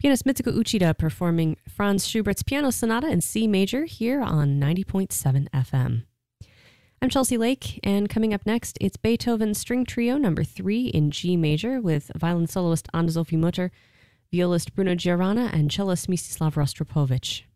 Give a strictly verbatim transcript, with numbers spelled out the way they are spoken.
Pianist Mitsuko Uchida performing Franz Schubert's Piano Sonata in C major here on ninety point seven F M. I'm Chelsea Lake, and coming up next, it's Beethoven's String Trio number three in G major with violin soloist Anna-Sophie Mutter, violist Bruno Giarana, and cellist Mstislav Rostropovich.